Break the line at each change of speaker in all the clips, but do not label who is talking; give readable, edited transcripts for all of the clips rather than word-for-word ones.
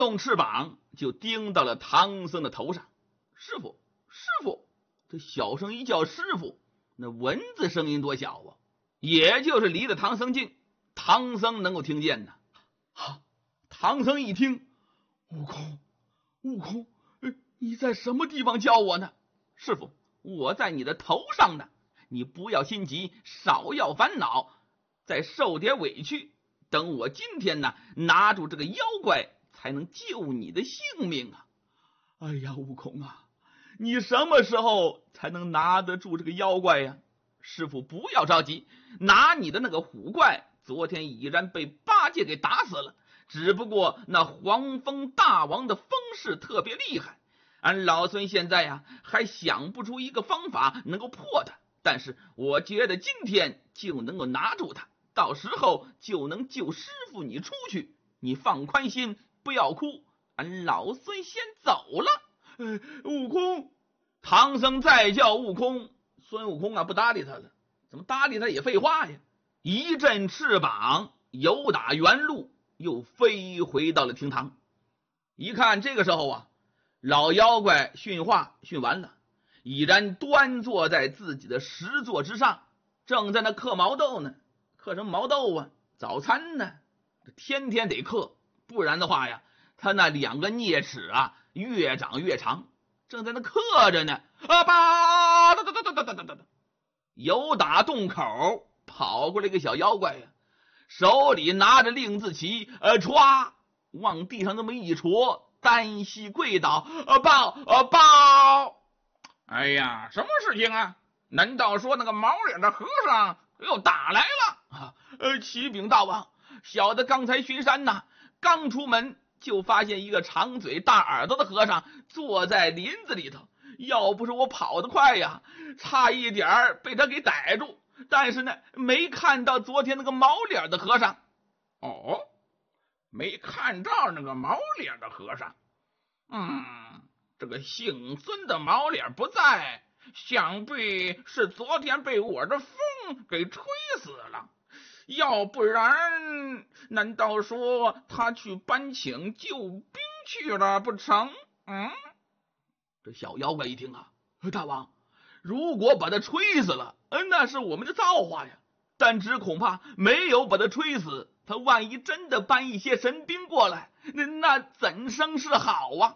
动翅膀就叮到了唐僧的头上。师傅，师傅，这小声一叫师傅，那蚊子声音多小啊，也就是离得唐僧近，唐僧能够听见呢。唐僧一听，悟空，悟空，你在什么地方叫我呢？师傅，我在你的头上呢，你不要心急，少要烦恼，再受点委屈，等我今天呢拿住这个妖怪，才能救你的性命啊！哎呀，悟空啊，你什么时候才能拿得住这个妖怪呀？师傅不要着急，拿你的那个虎怪，昨天已然被八戒给打死了，只不过那黄风大王的风势特别厉害，俺老孙现在呀还想不出一个方法能够破他，但是我觉得今天就能够拿住他，到时候就能救师傅你出去，你放宽心，不要哭，俺老孙先走了。悟空，唐僧再叫悟空，孙悟空啊不搭理他了，怎么搭理他也废话呀，一阵翅膀由打原路，又飞回到了厅堂。一看这个时候啊，老妖怪训话训完了，已然端坐在自己的石座之上，正在那嗑毛豆呢。嗑什么毛豆啊？早餐呢，天天得嗑，不然的话呀，他那两个啮齿啊越长越长，正在那嗑着呢。吧，由打洞口跑过来一个小妖怪呀，手里拿着令字旗，歘往地上那么一戳，单膝跪倒，报！
哎呀，什么事情啊？难道说那个毛脸的和尚又打来了？
启禀大王，小的刚才巡山呐，刚出门就发现一个长嘴大耳朵的和尚坐在林子里头，要不是我跑得快呀，差一点被他给逮住，但是呢没看到昨天那个毛脸的和尚。
哦，没看到那个毛脸的和尚。这个姓孙的毛脸不在，想必是昨天被我这风给吹死了，要不然难道说他去搬请救兵去了不成？
这小妖怪一听啊，大王，如果把他吹死了，那是我们的造化呀，但只恐怕没有把他吹死，他万一真的搬一些神兵过来，那怎生是好啊？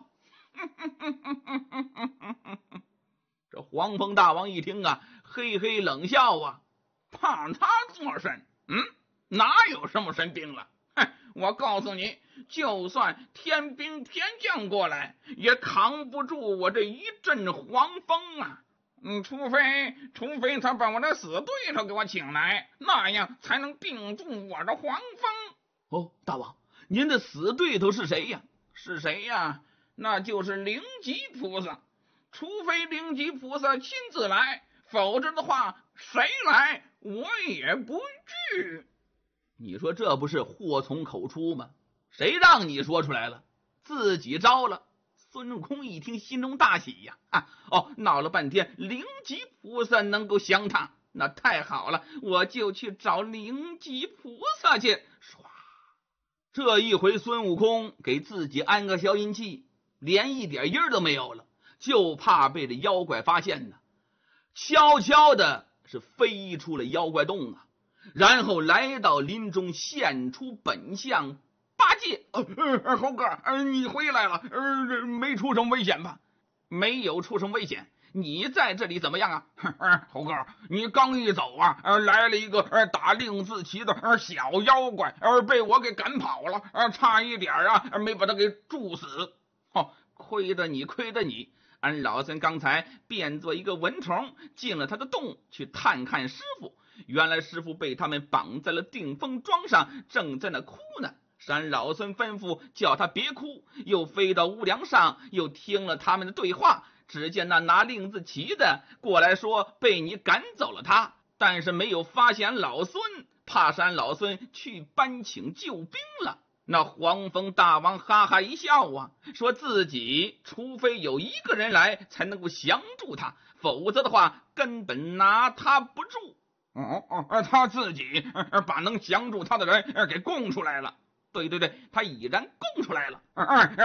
这黄风大王一听啊，嘿嘿冷笑啊，
怕他做甚？哪有什么神兵了？我告诉你，就算天兵天将过来，也扛不住我这一阵黄风啊！除非他把我的死对头给我请来，那样才能定住我的黄风。
大王，您的死对头是谁呀？
是谁呀？那就是灵吉菩萨。除非灵吉菩萨亲自来，否则的话，谁来我也不惧。
你说这不是祸从口出吗？谁让你说出来了？自己招了。孙悟空一听，心中大喜呀！闹了半天，灵吉菩萨能够降他，那太好了，我就去找灵吉菩萨去。唰，这一回孙悟空给自己安个消音器，连一点音都没有了，就怕被这妖怪发现呢。悄悄的是飞出了妖怪洞啊，然后来到林中，现出本相。八戒，
猴哥，你回来了，没出什么危险吧？
没有出什么危险，你在这里怎么样
啊？猴哥，你刚一走啊，来了一个打令字旗的小妖怪，被我给赶跑了，差一点啊没把他给诛死。
亏得你，俺老孙刚才变作一个蚊虫，进了他的洞去探看师傅，原来师傅被他们绑在了定风桩上，正在那哭呢。俺老孙吩咐叫他别哭，又飞到屋梁上，又听了他们的对话，只见那拿令字旗的过来说被你赶走了他，但是没有发现俺老孙，怕是俺老孙去搬请救兵了。那黄风大王哈哈一笑啊，说自己除非有一个人来才能够降住他，否则的话根本拿他不住。
他自己把能降住他的人给供出来了。
对，他已然供出来了。